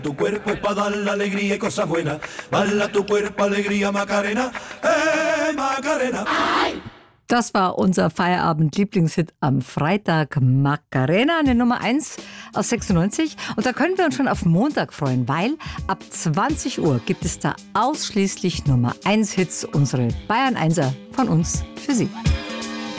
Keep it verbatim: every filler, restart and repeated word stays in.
Tu cuerpo es para dar la alegría y cosas buenas. Bala tu cuerpo, alegría, Macarena. Hey, Macarena. Das war unser Feierabend-Lieblingshit am Freitag, Macarena, eine Nummer eins aus sechsundneunzig. Und da können wir uns schon auf Montag freuen, weil ab zwanzig Uhr gibt es da ausschließlich Nummer eins Hits, unsere Bayern Einser von uns für Sie.